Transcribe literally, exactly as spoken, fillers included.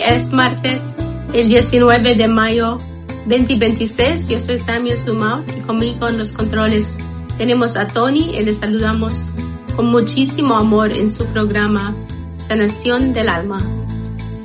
es martes, el diecinueve de mayo veinte veintiséis. Yo soy Samia Sumau y conmigo en los controles tenemos a Tony y les saludamos con muchísimo amor en su programa Sanación del Alma.